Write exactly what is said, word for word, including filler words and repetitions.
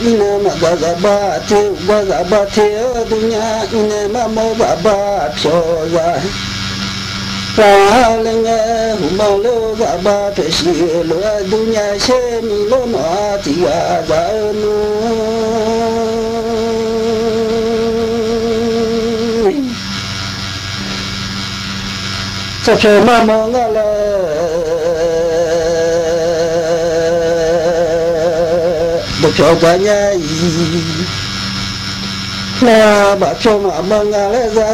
ina ma ga ga ba te ga ga ba te dunya ina ma mo ga ba pyo za ra le nga hu ma lo ga ba pe shi lo dunya she mi lo ma ti ga za nu sa che ma mo nga la cho cả nhà là bà cho mà mang ra